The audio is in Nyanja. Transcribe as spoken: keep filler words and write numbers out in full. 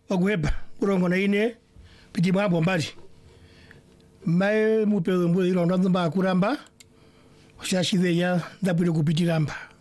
ogweba urongo na ine piti mwabo mbali mai mupe mbu ilo ndo mba kuramba shashide ya ndapule kupitiramba